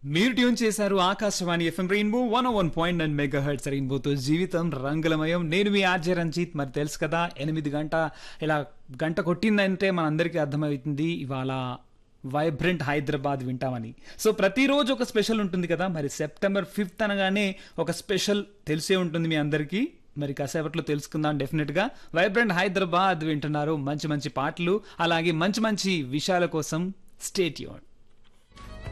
మీరు ట్యూన్ చేశారు Akashvani FM rainbow 101.9 mega hertz రెయిన్బోతో జీవితం రంగులమయం. నేను మీ ఆర్జే రంజిత్. మరి తెలుసు కదా 8 గంట ఇలా గంట కొట్టిందంటే మనందరికీ అర్థమవుతుంది ఇవాళ వైబ్రెంట్ హైదరాబాద్ వింటామని. సో ప్రతిరోజు ఒక స్పెషల్ ఉంటుంది కదా. మరి సెప్టెంబర్ 5th అనగానే ఒక స్పెషల్ తెలిసే ఉంటుంది మీ అందరికీ. మరి కాసేపట్లో తెలుసుకుందాం డెఫినెట్గా. వైబ్రెంట్ హైదరాబాద్ వింటున్నారు. మంచి మంచి పాటలు అలాగే మంచి మంచి విషయాల కోసం స్టే ట్యూన్డ్.